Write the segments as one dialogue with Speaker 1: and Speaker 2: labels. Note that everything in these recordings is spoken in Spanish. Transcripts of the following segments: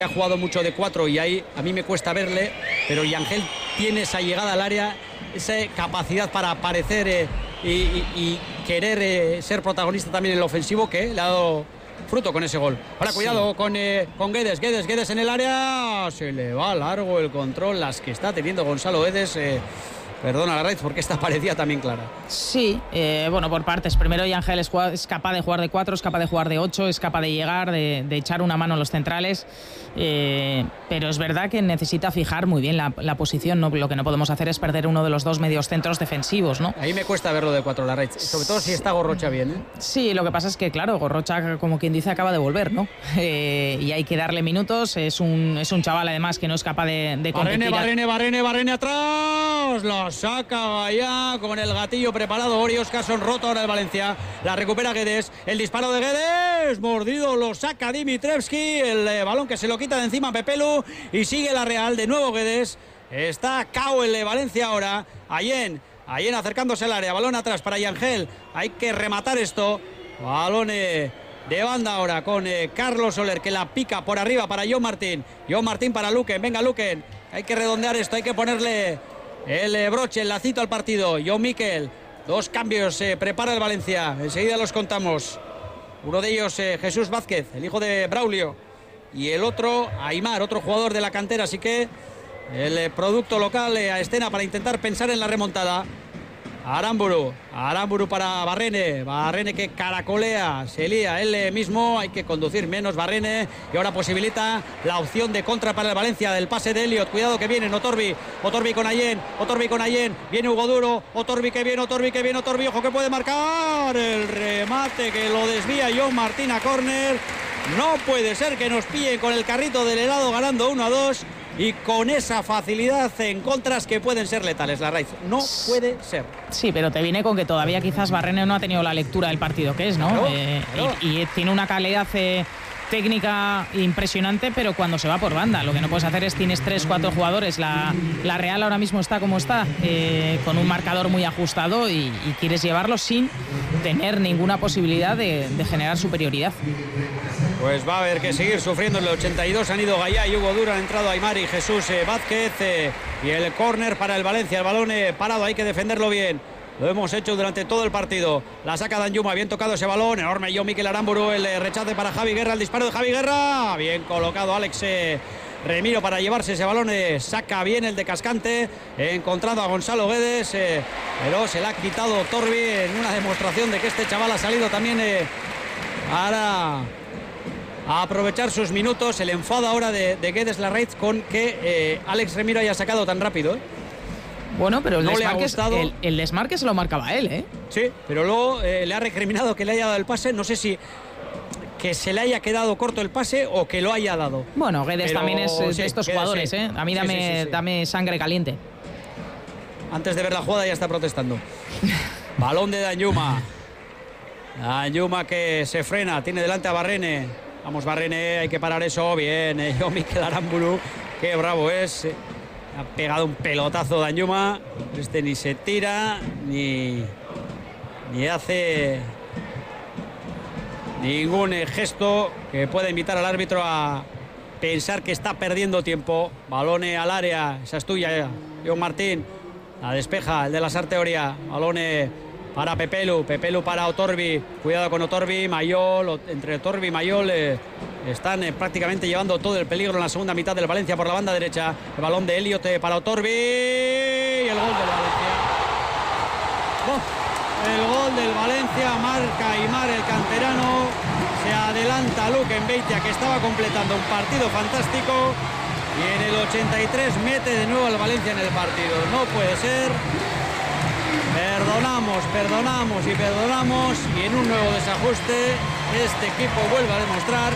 Speaker 1: ha jugado mucho de 4 y ahí a mí me cuesta verle, pero Yangel tiene esa llegada al área, esa capacidad para aparecer y querer ser protagonista también en el ofensivo, que le ha dado fruto con ese gol. Ahora cuidado con Guedes en el área, se le va largo el control, las que está teniendo Gonzalo Guedes. Perdona la red porque esta parecía también clara.
Speaker 2: Sí, bueno, por partes. Primero Yangel es capaz de jugar de 4, es capaz de jugar de 8, es capaz de llegar, de echar una mano a los centrales. Pero es verdad que necesita fijar muy bien la posición, ¿no? Lo que no podemos hacer es perder uno de los dos medios centros defensivos, ¿no?
Speaker 1: Ahí me cuesta verlo de 4 la red, sobre todo si está Gorrocha bien, ¿eh?
Speaker 2: Sí, lo que pasa es que, claro, Gorrocha, como quien dice, acaba de volver, ¿no? Y hay que darle minutos. Es un chaval, además, que no es capaz de competir.
Speaker 1: Barrene atrás. La saca allá con el gatillo preparado. Ori Oscarson, roto ahora el Valencia. La recupera Guedes. El disparo de Guedes. Mordido, lo saca Dimitrevski. El balón que se lo quita de encima Pepelu. Y sigue la Real. De nuevo Guedes. Está cao el Valencia ahora. Allen acercándose al área. Balón atrás para Yangel. Hay que rematar esto. Balón de banda ahora con Carlos Soler, que la pica por arriba para John Martín. John Martín para Luquen. Venga, Luquen. Hay que redondear esto. Hay que ponerle el broche, el lacito al partido. John Miquel. 2 cambios. Prepara el Valencia. Enseguida los contamos. Uno de ellos, Jesús Vázquez, el hijo de Braulio. Y el otro, Aimar, otro jugador de la cantera. Así que el producto local a escena para intentar pensar en la remontada. Aramburu para Barrene que caracolea, se lía él mismo, hay que conducir menos Barrene y ahora posibilita la opción de contra para el Valencia del pase de Elliot. Cuidado que viene Otorbi con Allen, viene Hugo Duro, Otorbi que viene, ojo que puede marcar, el remate que lo desvía John Martín a córner. No puede ser que nos pillen con el carrito del helado ganando 1-2 y con esa facilidad en contras que pueden ser letales, la raíz. No puede ser.
Speaker 2: Sí, pero te viene con que todavía quizás Barrene no ha tenido la lectura del partido que es, ¿no? Claro. Y tiene una calidad técnica impresionante, pero cuando se va por banda, lo que no puedes hacer es tienes 3-4 jugadores. La Real ahora mismo está como está, con un marcador muy ajustado y quieres llevarlo sin tener ninguna posibilidad de generar superioridad.
Speaker 1: Pues va a haber que seguir sufriendo. En el 82 han ido Gallá y Hugo Duro, han entrado Aimar y Jesús Vázquez, y el córner para el Valencia. El balón parado, hay que defenderlo bien. Lo hemos hecho durante todo el partido. La saca Danjuma, bien tocado ese balón. Enorme John Miquel Aramburu, el rechace para Javi Guerra, el disparo de Javi Guerra. Bien colocado Alex Remiro para llevarse ese balón. Saca bien el de Cascante, encontrando a Gonzalo Guedes, pero se le ha quitado Torbi en una demostración de que este chaval ha salido también ahora a aprovechar sus minutos. El enfado ahora de Guedes Larraitz con que Alex Remiro haya sacado tan rápido.
Speaker 2: Bueno, pero el desmarque se lo marcaba él, ¿eh?
Speaker 1: Sí, pero luego le ha recriminado que le haya dado el pase. No sé si que se le haya quedado corto el pase o que lo haya dado.
Speaker 2: Bueno, Guedes también es de estos jugadores, ¿eh? A mí dame sangre caliente.
Speaker 1: Antes de ver la jugada ya está protestando. Balón de Danjuma. Danjuma que se frena, tiene delante a Barrene. Vamos Barrene, hay que parar eso. Bien, John Miquel Aramburu, qué bravo es. Ha pegado un pelotazo Danjuma. Este ni se tira ni hace ningún gesto que pueda invitar al árbitro a pensar que está perdiendo tiempo. Balón al área, esa es tuya, John Martín. La despeja el de la Sarteoria. Balón para Pepelu para Otorbi. Cuidado con Otorbi, Mayol. Entre Otorbi y Mayol están prácticamente llevando todo el peligro en la segunda mitad del Valencia por la banda derecha. El balón de Elliot para Otorbi y el gol del Valencia. El gol del Valencia, marca Aimar, el canterano. Se adelanta Luquen Beitia, que estaba completando un partido fantástico, y en el 83 mete de nuevo al Valencia en el partido. No puede ser. Perdonamos y en un nuevo desajuste este equipo vuelve a demostrar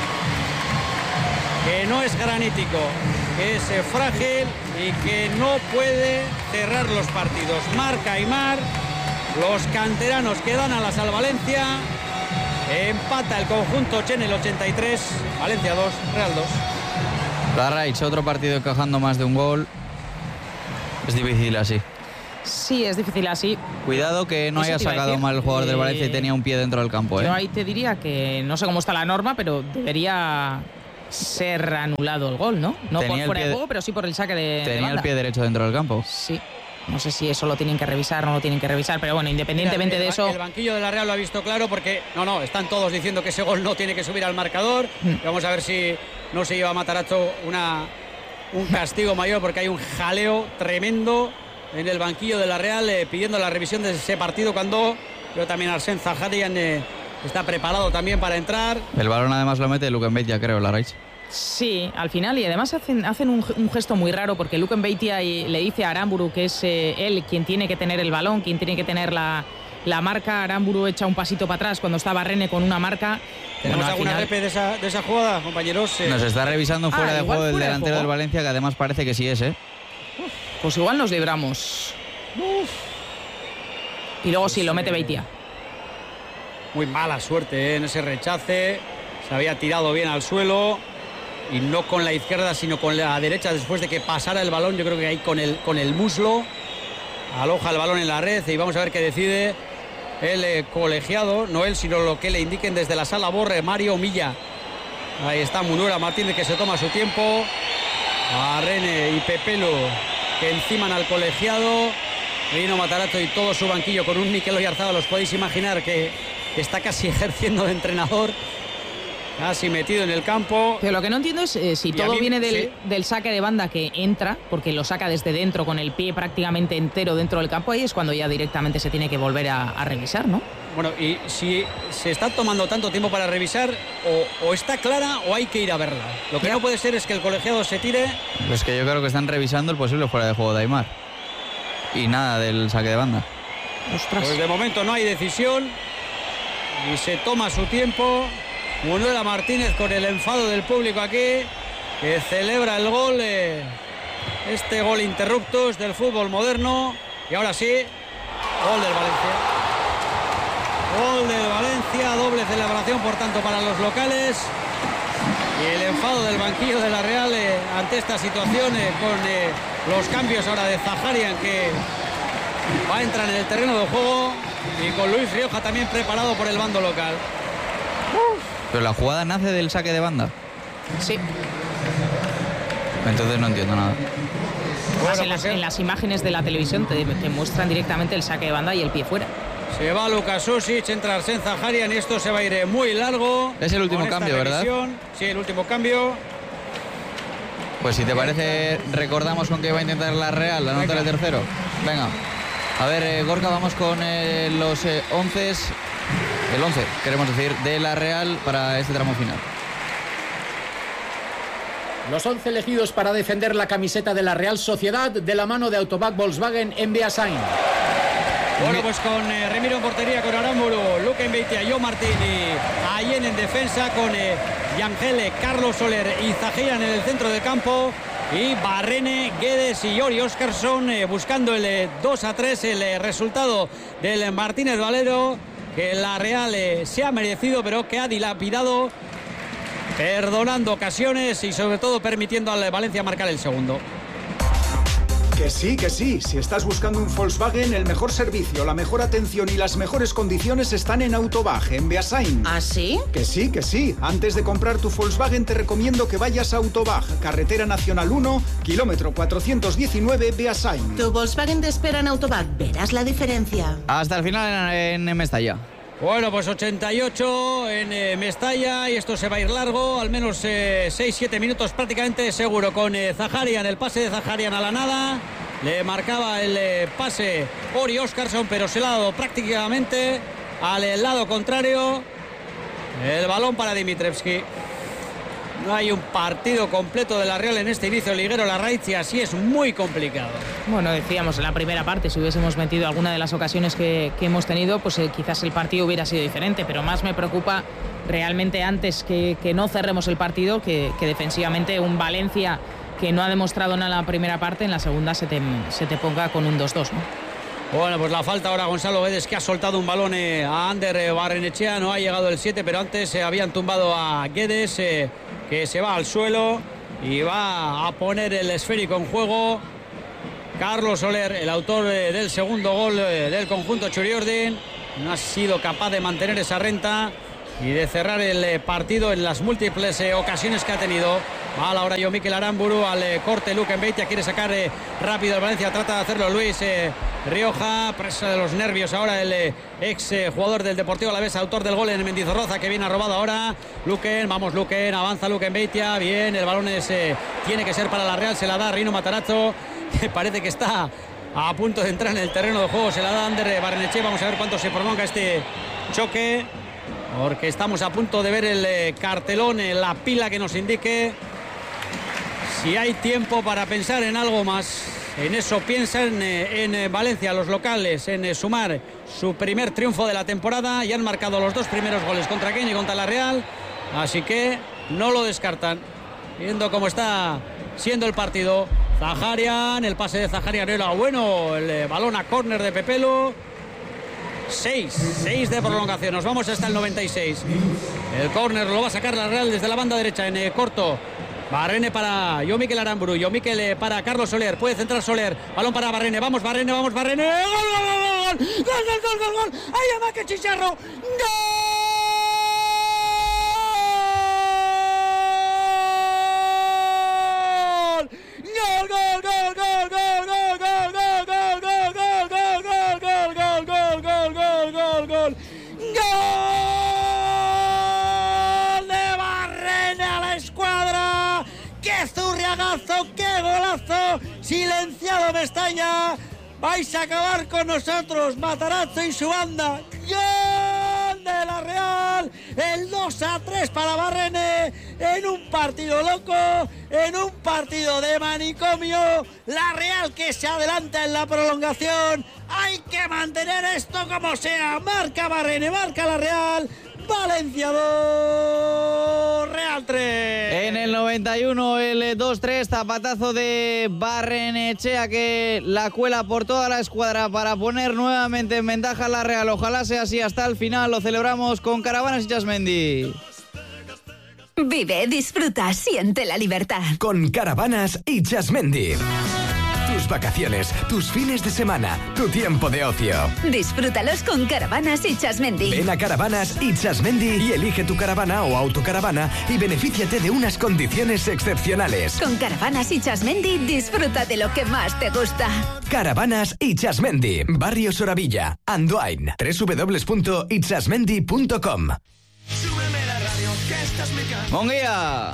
Speaker 1: que no es granítico, que es frágil y que no puede cerrar los partidos. Marca Aimar, los canteranos que dan alas al Valencia. Empata el conjunto Che en el 83, Valencia 2, Real 2.
Speaker 3: Larraitz, otro partido encajando más de un gol. Es difícil así.
Speaker 2: Sí, es difícil así.
Speaker 3: Cuidado que no haya sacado mal el jugador del Valencia y tenía un pie dentro del campo.
Speaker 2: Yo ahí te diría que no sé cómo está la norma, pero debería ser anulado el gol, ¿no? No
Speaker 3: Tenía
Speaker 2: por fuera
Speaker 3: el pie
Speaker 2: de juego, pero sí por el saque de
Speaker 3: Tenía
Speaker 2: banda.
Speaker 3: el pie derecho dentro del campo.
Speaker 2: Sí. No sé si eso lo tienen que revisar, no lo tienen que revisar, pero bueno, independientemente de eso...
Speaker 1: El banquillo de la Real lo ha visto claro porque, están todos diciendo que ese gol no tiene que subir al marcador. Vamos a ver si no se lleva Matarazzo un castigo mayor, porque hay un jaleo tremendo en el banquillo de la Real pidiendo la revisión de ese partido, cuando creo también Arsène Zaharian está preparado también para entrar.
Speaker 3: El balón además lo mete Luken Beitia, creo, Larraich.
Speaker 2: Sí, al final, y además hacen un gesto muy raro, porque Luken Beitia le dice a Aramburu que es él quien tiene que tener el balón, quien tiene que tener la marca. Aramburu echa un pasito para atrás cuando está Barrene con una marca.
Speaker 1: ¿Tenemos alguna repe de esa jugada, compañeros?
Speaker 3: Nos está revisando fuera de juego el delantero del Valencia, que además parece que sí es,
Speaker 2: Pues igual nos libramos. Y luego sí, lo mete Beitia.
Speaker 1: Muy mala suerte en ese rechace. Se había tirado bien al suelo. Y no con la izquierda, sino con la derecha, después de que pasara el balón. Yo creo que ahí con el muslo aloja el balón en la red. Y vamos a ver qué decide el colegiado. No él, sino lo que le indiquen desde la sala Borre, Mario Milla. Ahí está Munuera Martínez, que se toma su tiempo. Barrene y Pepelu, que enciman al colegiado. Rino Matarazzo y todo su banquillo con un Mikel Oyarzabal. Os podéis imaginar que está casi ejerciendo de entrenador, casi metido en el campo.
Speaker 2: Pero lo que no entiendo es si todo viene del saque de banda, que entra, porque lo saca desde dentro con el pie prácticamente entero dentro del campo. Ahí es cuando ya directamente se tiene que volver a revisar, ¿no?
Speaker 1: Bueno, y si se está tomando tanto tiempo para revisar, o está clara o hay que ir a verla. Lo que no puede ser es que el colegiado se tire.
Speaker 3: Pues que yo creo que están revisando el posible fuera de juego de Aimar. Y nada del saque de banda.
Speaker 2: Ostras.
Speaker 1: Pues de momento no hay decisión y se toma su tiempo. Munuera Martínez con el enfado del público aquí, que celebra el gol, este gol interruptus del fútbol moderno. Y ahora sí, gol del Valencia. Gol del Valencia, doble celebración por tanto para los locales. Y el enfado del banquillo de la Real ante esta situación, con los cambios ahora de Zaharian, que va a entrar en el terreno de juego, y con Luis Rioja también preparado por el bando local.
Speaker 3: Pero la jugada nace del saque de banda.
Speaker 2: Sí.
Speaker 3: Entonces no entiendo nada.
Speaker 2: Bueno, en las imágenes de la televisión te muestran directamente el saque de banda y el pie fuera.
Speaker 1: Se va Luka Susic, entra Arsène Zaharian y esto se va a ir muy largo.
Speaker 3: Es el último cambio, ¿verdad?
Speaker 1: Sí, el último cambio.
Speaker 3: Pues si te parece, recordamos con qué va a intentar la Real, la nota del tercero. Venga. A ver, Gorka, vamos con los 11. El 11, queremos decir, de la Real para este tramo final.
Speaker 4: Los 11 elegidos para defender la camiseta de la Real Sociedad, de la mano de Autobac Volkswagen en Beasain.
Speaker 1: Bueno, pues con Remiro en portería, con Aramburu, Luken Beitia, Jo Martín y Allen en defensa, con Yangele, Carlos Soler y Zaharian en el centro de campo. Y Barrene, Guedes y Jori Óscarsson buscando el 2-3, el resultado del Martínez Valero, que la Real se ha merecido, pero que ha dilapidado, perdonando ocasiones y sobre todo permitiendo al Valencia marcar el segundo.
Speaker 5: Que sí. Si estás buscando un Volkswagen, el mejor servicio, la mejor atención y las mejores condiciones están en Autobag, en Beasain.
Speaker 6: ¿Ah, sí?
Speaker 5: Que sí. Antes de comprar tu Volkswagen te recomiendo que vayas a Autobag, Carretera Nacional 1, kilómetro 419, Beasain.
Speaker 6: Tu Volkswagen te espera en Autobag, verás la diferencia.
Speaker 3: Hasta el final en Mestalla.
Speaker 1: Bueno, pues 88 en Mestalla y esto se va a ir largo, al menos 6-7 minutos prácticamente seguro, con Zaharian, el pase de Zaharian a la nada. Le marcaba el pase Jori Óscarsson, pero se lo ha dado prácticamente al lado contrario. El balón para Dimitrevski. No hay un partido completo de la Real en este inicio liguero, Larraitz, y así es muy complicado.
Speaker 2: Bueno, decíamos en la primera parte, si hubiésemos metido alguna de las ocasiones que hemos tenido, pues quizás el partido hubiera sido diferente, pero más me preocupa realmente antes que no cerremos el partido, que defensivamente un Valencia que no ha demostrado nada en la primera parte, en la segunda se te ponga con un 2-2, ¿no?
Speaker 1: Bueno, pues la falta ahora Gonzalo Guedes, que ha soltado un balón a Ander Barrenechea, no ha llegado el 7, pero antes habían tumbado a Guedes, que se va al suelo y va a poner el esférico en juego. Carlos Soler, el autor del segundo gol del conjunto Txuriurdin, no ha sido capaz de mantener esa renta y de cerrar el partido en las múltiples ocasiones que ha tenido. A la hora yo Mikel Aramburu, al corte Luque Mbeitia, quiere sacar rápido el Valencia, trata de hacerlo Luis Rioja, presa de los nervios ahora el ex jugador del Deportivo Alavés, autor del gol en Mendizorroza, que viene a robado ahora. Luquen, vamos Luquen, avanza Luque Mbeitia, bien, el balón tiene que ser para la Real, se la da Rino Matarazzo, que parece que está a punto de entrar en el terreno de juego, se la da Ander Barrenechea. Vamos a ver cuánto se prolonga este choque, porque estamos a punto de ver el cartelón, la pila que nos indique si hay tiempo para pensar en algo más. En eso piensan en Valencia los locales, en sumar su primer triunfo de la temporada, y han marcado los 2 primeros goles contra Kane y contra la Real, así que no lo descartan, viendo cómo está siendo el partido. Zaharian, el pase de Zaharian era bueno, el balón a córner de Pepelu. 6 de prolongación, nos vamos hasta el 96. El córner lo va a sacar la Real desde la banda derecha en corto. Barrene para yo Mikel Aramburu, yo Mikel para Carlos Soler, puede centrar Soler, balón para Barrene, vamos Barrene, ¡gol, gol, gol, gol, gol, gol! ¡Ay, ama que chicharro! ¡Gol! ¡Gol, gol, gol, gol, gol, gol, gol, gol, gol, gol, gol, gol, gol, gol, gol, gol, gol, gol! ¡Qué zurriagazo! ¡Qué golazo! Silenciado Mestalla. Vais a acabar con nosotros, Matarazzo y su banda. ¡Gol de la Real! El 2-3 para Barrene. En un partido loco, en un partido de manicomio. La Real que se adelanta en la prolongación. Hay que mantener esto como sea. Marca Barrene, marca la Real. Valencia 2, Real 3.
Speaker 3: En el 91 el 2-3, zapatazo de Barrenechea que la cuela por toda la escuadra para poner nuevamente en ventaja a la Real. Ojalá sea así hasta el final. Lo celebramos con Caravanas y Chasmendi.
Speaker 7: Vive, disfruta, siente la libertad.
Speaker 8: Con Caravanas y Chasmendi. Tus vacaciones, tus fines de semana, tu tiempo de ocio.
Speaker 7: Disfrútalos con Caravanas y Chasmendi.
Speaker 8: Ven a Caravanas y Chasmendi y elige tu caravana o autocaravana y benefíciate de unas condiciones excepcionales.
Speaker 7: Con Caravanas y Chasmendi disfruta de lo que más te gusta.
Speaker 8: Caravanas y Chasmendi, Barrio Soravilla, Andoain, www.ichasmendi.com.
Speaker 3: ¡Monguía!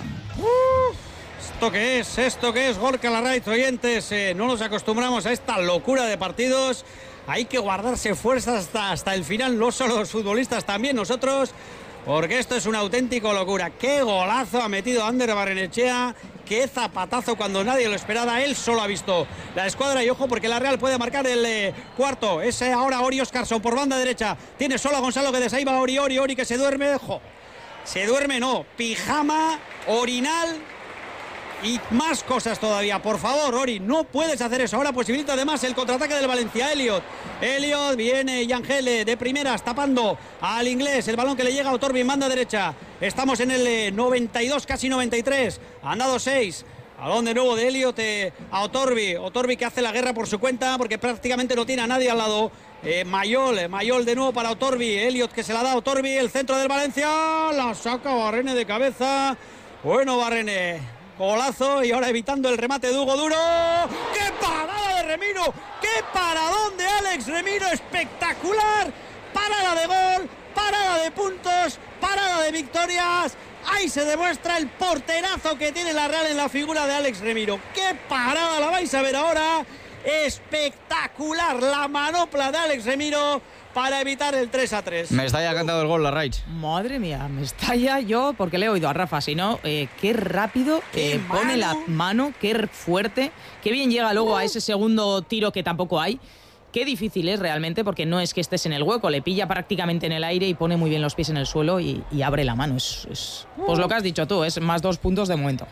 Speaker 1: ¿Esto qué es? Gorka Larraitz, oyentes, no nos acostumbramos a esta locura de partidos. Hay que guardarse fuerzas hasta el final, no solo los futbolistas, también nosotros, porque esto es una auténtica locura. ¡Qué golazo ha metido Ander Barrenechea! ¡Qué zapatazo cuando nadie lo esperaba! Él solo ha visto la escuadra y ojo porque la Real puede marcar el cuarto. Es ahora Ori Oscarson por banda derecha. Tiene solo a Gonzalo Guedes, ahí va Ori que se duerme. Se duerme no, pijama, orinal y más cosas todavía. Por favor, Ori, no puedes hacer eso. Ahora posibilita además el contraataque del Valencia. Elliot, viene Yangel de primeras tapando al inglés. El balón que le llega a Otorbi en banda derecha. Estamos en el 92, casi 93. Han dado 6. Balón de nuevo de Elliot a Otorbi que hace la guerra por su cuenta porque prácticamente no tiene a nadie al lado. Mayol de nuevo para Otorbi. Elliot que se la da a Otorbi. El centro del Valencia. La saca Barrene de cabeza. Bueno, Barrene. Golazo y ahora evitando el remate de Hugo Duro. ¡Qué parada de Remiro! ¡Qué paradón de Alex Remiro! ¡Espectacular! Parada de gol, parada de puntos, parada de victorias. Ahí se demuestra el porterazo que tiene la Real en la figura de Alex Remiro. ¡Qué parada la vais a ver ahora! Espectacular la manopla de Alex Remiro para evitar el 3-3.
Speaker 3: Me está ya cantando el gol, Larraitz.
Speaker 2: Madre mía, me está ya yo, porque le he oído a Rafa, si no, qué rápido pone la mano, qué fuerte, qué bien llega luego a ese segundo tiro que tampoco hay. Qué difícil es realmente, porque no es que estés en el hueco, le pilla prácticamente en el aire y pone muy bien los pies en el suelo y abre la mano. Es pues lo que has dicho tú, es más 2 puntos de momento.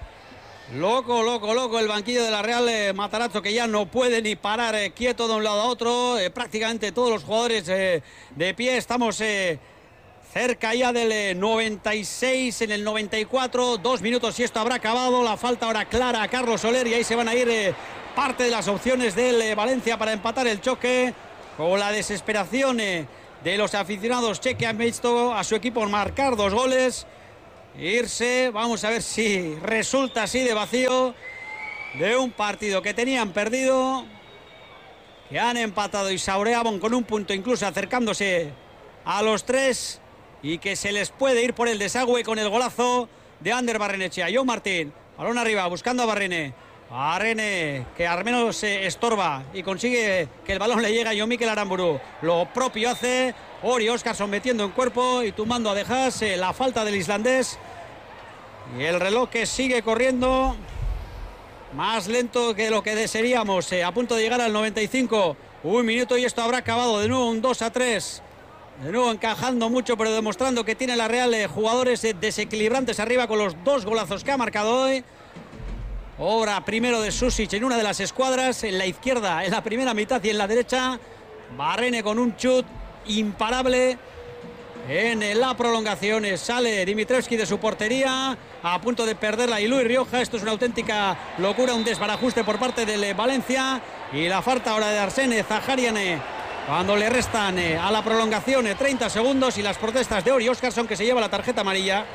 Speaker 1: Loco el banquillo de la Real. Matarazzo que ya no puede ni parar quieto de un lado a otro. Prácticamente todos los jugadores de pie. Estamos cerca ya del 96, en el 94, 2 minutos y esto habrá acabado. La falta ahora clara a Carlos Soler y ahí se van a ir parte de las opciones del Valencia para empatar el choque. Con la desesperación de los aficionados che que han visto a su equipo marcar 2 goles, irse. Vamos a ver si resulta así de vacío de un partido que tenían perdido, que han empatado y saboreaban con un punto, incluso acercándose a los 3, y que se les puede ir por el desagüe con el golazo de Ander Barrenetxea. John Martín, balón arriba, buscando a Barrene, que al menos se estorba y consigue que el balón le llegue a Jon Mikel Aramburu. Lo propio hace Ori Óskarsson, metiendo en cuerpo y tumbando a De Haas, la falta del islandés. Y el reloj que sigue corriendo más lento que lo que desearíamos, a punto de llegar al 95. Un minuto y esto habrá acabado. De nuevo un 2-3. De nuevo encajando mucho, pero demostrando que tiene la Real jugadores desequilibrantes arriba con los 2 golazos que ha marcado hoy. Obra primero de Susic en una de las escuadras, en la izquierda en la primera mitad y en la derecha Barrene con un chut imparable en la prolongación. Sale Dimitrievski de su portería, a punto de perderla, y Luis Rioja. Esto es una auténtica locura, un desbarajuste por parte del Valencia, y la falta ahora de Arsene Zaharian cuando le restan a la prolongación 30 segundos, y las protestas de Ori Óskarsson, que se lleva la tarjeta amarilla.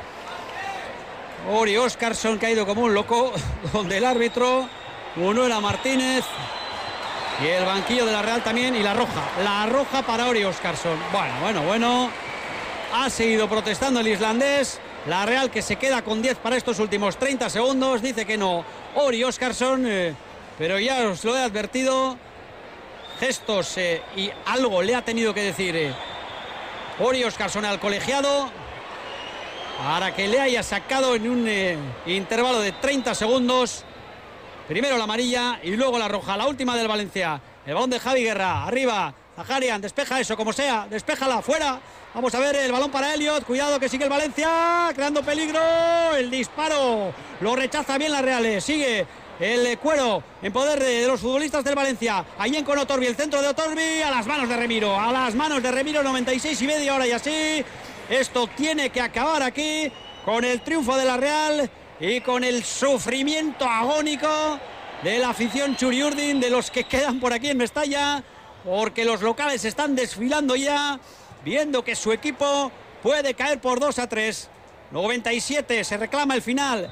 Speaker 1: Ori Óskarsson que ha ido como un loco, donde el árbitro Manuela Martínez y el banquillo de la Real también, y la roja para Ori Óskarsson. Bueno, ha seguido protestando el islandés. La Real, que se queda con 10 para estos últimos 30 segundos, dice que no Ori Óskarsson, pero ya os lo he advertido, gestos y algo le ha tenido que decir Ori Óskarsson al colegiado para que le haya sacado en un intervalo de 30 segundos. Primero la amarilla y luego la roja, la última del Valencia. El balón de Javi Guerra, arriba, Zaharian, despeja eso como sea, despéjala, fuera. Vamos a ver el balón para Elliot, cuidado que sigue el Valencia, creando peligro. El disparo lo rechaza bien la Real, sigue el cuero en poder de los futbolistas del Valencia. Ahí con Otorbi, el centro de Otorbi, a las manos de Remiro, 96 y media hora, y así esto tiene que acabar aquí con el triunfo de la Real y con el sufrimiento agónico de la afición Txuri-Urdin, de los que quedan por aquí en Mestalla, porque los locales están desfilando ya, viendo que su equipo puede caer por 2-3. 97, se reclama el final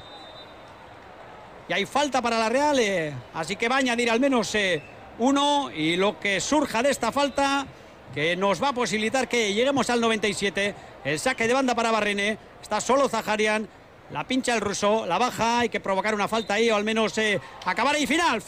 Speaker 1: y hay falta para la Real, así que va a añadir al menos 1, y lo que surja de esta falta, que nos va a posibilitar que lleguemos al 97. El saque de banda para Barrene, está solo Zaharian, la pincha el ruso, la baja, hay que provocar una falta ahí, o al menos acabar ahí. Final,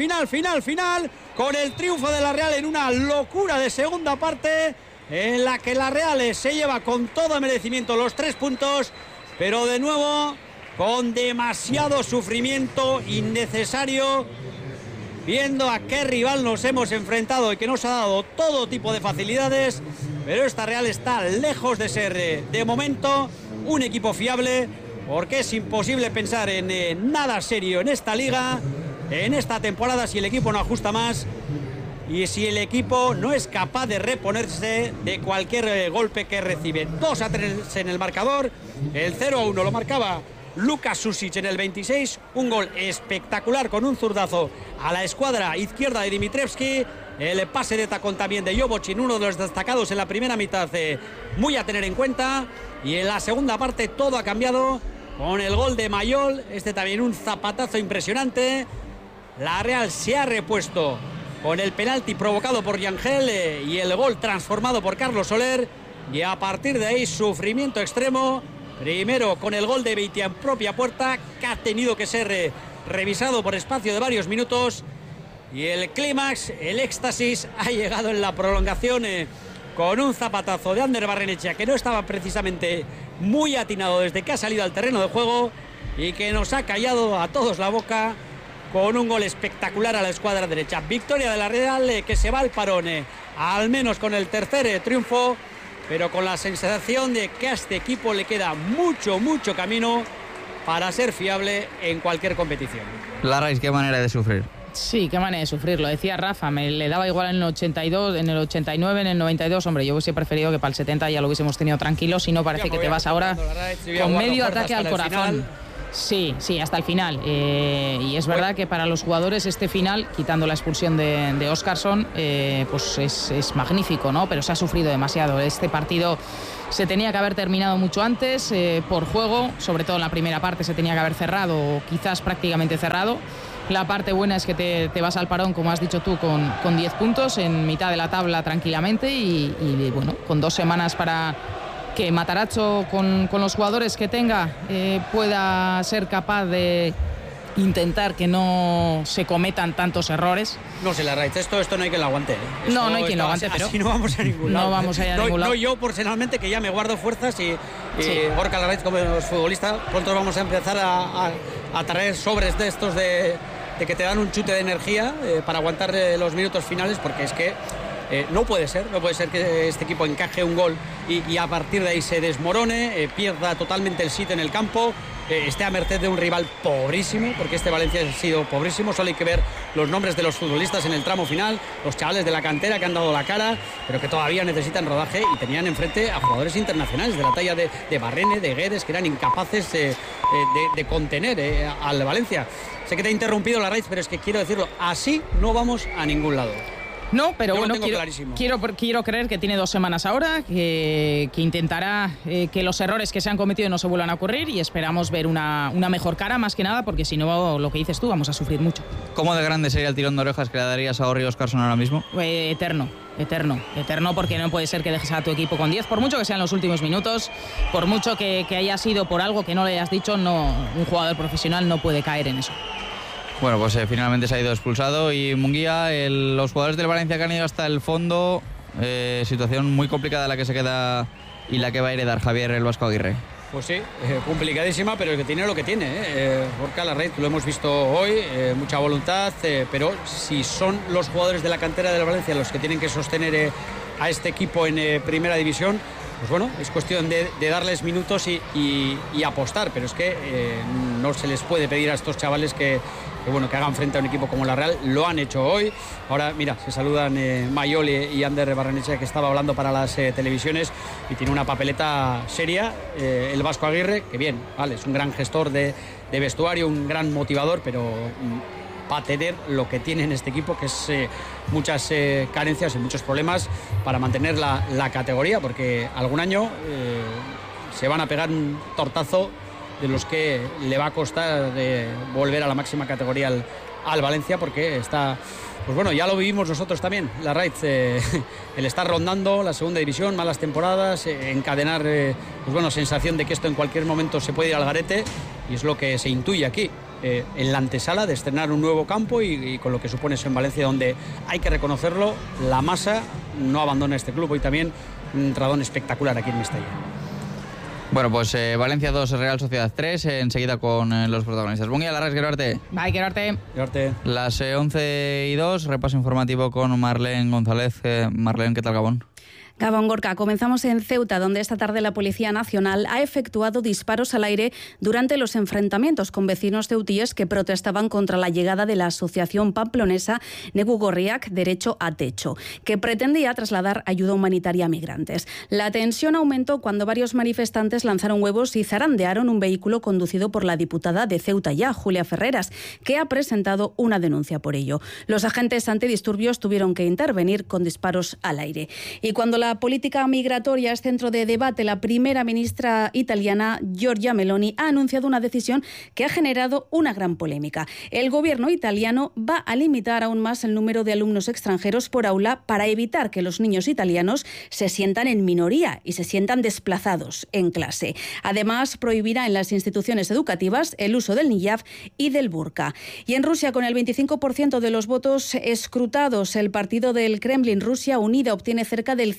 Speaker 1: con el triunfo de la Real en una locura de segunda parte, en la que la Real se lleva con todo merecimiento los 3 puntos, pero de nuevo con demasiado sufrimiento innecesario, viendo a qué rival nos hemos enfrentado y que nos ha dado todo tipo de facilidades, pero esta Real está lejos de ser de momento un equipo fiable, porque es imposible pensar en nada serio en esta liga, en esta temporada, si el equipo no ajusta más y si el equipo no es capaz de reponerse de cualquier golpe que recibe. 2-3 en el marcador, el 0-1 lo marcaba Luka Susic en el 26, un gol espectacular con un zurdazo a la escuadra izquierda de Dimitrievski, el pase de tacón también de Jovocin, uno de los destacados en la primera mitad, muy a tener en cuenta, y en la segunda parte todo ha cambiado con el gol de Mayol, también un zapatazo impresionante. La Real se ha repuesto con el penalti provocado por Yangel y el gol transformado por Carlos Soler, y a partir de ahí sufrimiento extremo. Primero con el gol de Beitia en propia puerta, que ha tenido que ser revisado por espacio de varios minutos, y el clímax, el éxtasis, ha llegado en la prolongación con un zapatazo de Ander Barrenetxea, que no estaba precisamente muy atinado desde que ha salido al terreno de juego, y que nos ha callado a todos la boca con un gol espectacular a la escuadra derecha. Victoria de la Real, que se va al parón, al menos con el tercer triunfo, pero con la sensación de que a este equipo le queda mucho camino para ser fiable en cualquier competición.
Speaker 3: Larrais, qué manera de sufrir.
Speaker 2: Sí, qué manera de sufrir, lo decía Rafa, le daba igual en el 82, en el 89, en el 92, hombre, yo hubiese preferido que para el 70 ya lo hubiésemos tenido tranquilo, si no parece que te vas ahora con medio ataque al corazón. Sí, hasta el final. Y es verdad que para los jugadores este final, quitando la expulsión de Óscarsson, pues es magnífico, ¿no? Pero se ha sufrido demasiado. Este partido se tenía que haber terminado mucho antes, por juego, sobre todo en la primera parte se tenía que haber cerrado, o quizás prácticamente cerrado. La parte buena es que te vas al parón, como has dicho tú, con 10 puntos en mitad de la tabla tranquilamente y bueno, con 2 semanas para que Matarazzo con los jugadores que tenga pueda ser capaz de intentar que no se cometan tantos errores.
Speaker 1: No sé, Larraitz, esto no hay quien lo aguante.
Speaker 2: No hay quien lo aguante, pero
Speaker 1: así no vamos a ningún lado.
Speaker 2: No vamos a ir a ningún lado.
Speaker 1: No, yo personalmente, que ya me guardo fuerzas y Gorka Larraitz, como futbolista, pronto vamos a empezar a traer sobres de estos de que te dan un chute de energía para aguantar los minutos finales, porque es que no puede ser que este equipo encaje un gol y a partir de ahí se desmorone, pierda totalmente el sitio en el campo, esté a merced de un rival pobrísimo, porque este Valencia ha sido pobrísimo. Solo hay que ver los nombres de los futbolistas en el tramo final, los chavales de la cantera que han dado la cara, pero que todavía necesitan rodaje, y tenían enfrente a jugadores internacionales de la talla de Barrene, de Guedes, que eran incapaces de contener al Valencia. Sé que te he interrumpido, Larraitz, pero es que quiero decirlo, así no vamos a ningún lado.
Speaker 2: No, pero
Speaker 1: yo
Speaker 2: bueno, quiero creer que tiene 2 semanas ahora, que intentará que los errores que se han cometido no se vuelvan a ocurrir, y esperamos ver una mejor cara, más que nada, porque si no, lo que dices tú, vamos a sufrir mucho.
Speaker 3: ¿Cómo de grande sería el tirón de orejas que le darías a Orri Óscarsson ahora mismo?
Speaker 2: Eterno, porque no puede ser que dejes a tu equipo con 10, por mucho que sean los últimos minutos, por mucho que haya sido por algo que no le hayas dicho, no, un jugador profesional no puede caer en eso.
Speaker 3: Bueno, pues finalmente se ha ido expulsado. Y Munguía, los jugadores del Valencia que han ido hasta el fondo, situación muy complicada la que se queda y la que va a heredar Javier el Vasco Aguirre.
Speaker 1: Pues sí, complicadísima, pero el que tiene lo que tiene. Gorka Larraitz, lo hemos visto hoy, mucha voluntad, pero si son los jugadores de la cantera del Valencia los que tienen que sostener a este equipo en primera división, pues bueno, es cuestión de darles minutos y apostar, pero es que no se les puede pedir a estos chavales que hagan frente a un equipo como la Real. Lo han hecho hoy. Ahora, mira, se saludan Mayol y Ander Barrenechea, que estaba hablando para las televisiones, y tiene una papeleta seria el Vasco Aguirre, que bien, vale, es un gran gestor de vestuario, un gran motivador, pero va a tener lo que tiene en este equipo, que es muchas carencias y muchos problemas para mantener la categoría, porque algún año se van a pegar un tortazo de los que le va a costar volver a la máxima categoría al Valencia, porque está, pues bueno, ya lo vivimos nosotros también, Larraitz, el estar rondando la segunda división, malas temporadas, encadenar, pues bueno, sensación de que esto en cualquier momento se puede ir al garete, y es lo que se intuye aquí, en la antesala de estrenar un nuevo campo y con lo que supone eso en Valencia, donde hay que reconocerlo, la masa no abandona este club. Hoy también un entradón espectacular aquí en Mestalla.
Speaker 3: Bueno, pues Valencia 2, Real Sociedad 3, enseguida con los protagonistas. Munguía, Larraitz, Gerarte.
Speaker 2: Bye, Gerarte.
Speaker 3: Las 11:02, repaso informativo con Marlene González. Marlene, ¿qué tal, Gabón?
Speaker 9: Gabón, Gorka, comenzamos en Ceuta, donde esta tarde la Policía Nacional ha efectuado disparos al aire durante los enfrentamientos con vecinos ceutíes que protestaban contra la llegada de la asociación pamplonesa Negu Gorriak Derecho a Techo, que pretendía trasladar ayuda humanitaria a migrantes. La tensión aumentó cuando varios manifestantes lanzaron huevos y zarandearon un vehículo conducido por la diputada de Ceuta Ya, Julia Ferreras, que ha presentado una denuncia por ello. Los agentes antidisturbios tuvieron que intervenir con disparos al aire. Y cuando la política migratoria es centro de debate, la primera ministra italiana, Giorgia Meloni, ha anunciado una decisión que ha generado una gran polémica. El gobierno italiano va a limitar aún más el número de alumnos extranjeros por aula para evitar que los niños italianos se sientan en minoría y se sientan desplazados en clase. Además, prohibirá en las instituciones educativas el uso del hijab y del burka. Y en Rusia, con el 25% de los votos escrutados, el partido del Kremlin, Rusia Unida, obtiene cerca del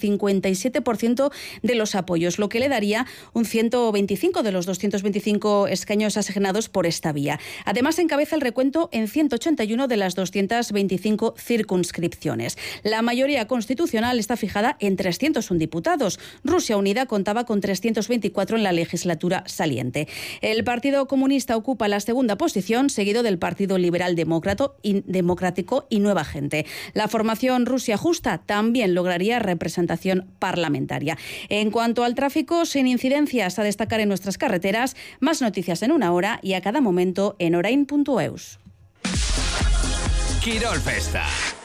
Speaker 9: 57% de los apoyos, lo que le daría un 125 de los 225 escaños asignados por esta vía. Además, encabeza el recuento en 181 de las 225 circunscripciones. La mayoría constitucional está fijada en 301 diputados. Rusia Unida contaba con 324 en la legislatura saliente. El Partido Comunista ocupa la segunda posición, seguido del Partido Liberal Democrático y Nueva Gente. La formación Rusia Justa también lograría representación tramitación parlamentaria. En cuanto al tráfico, sin incidencias a destacar en nuestras carreteras, más noticias en una hora y a cada momento en orain.eus.
Speaker 8: Quirol Festa.